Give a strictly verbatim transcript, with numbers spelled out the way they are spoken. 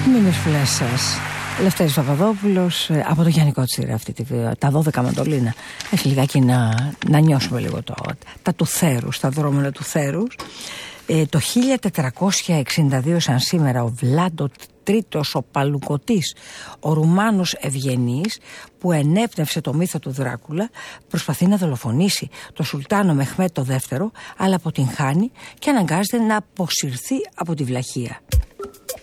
Μήνες φιλές σας. Λευτέρης Παπαδόπουλος από το Γιάννη Κότσιρα, αυτή τη, τα δώδεκα μαντολίνα. Έχει λιγάκι να, να νιώσουμε λίγο το, τα του θέρους, τα δρόμενα του θέρους. Ε, το χίλια τετρακόσια εξήντα δύο σαν σήμερα ο Βλάντο Τρίτος ο Παλουκωτής, ο Ρουμάνος ευγενής που ενέπνευσε το μύθο του Δράκουλα, προσπαθεί να δολοφονήσει το Σουλτάνο Μεχμέτ το δεύτερο, αλλά αποτυγχάνει και αναγκάζεται να αποσυρθεί από τη Βλαχία.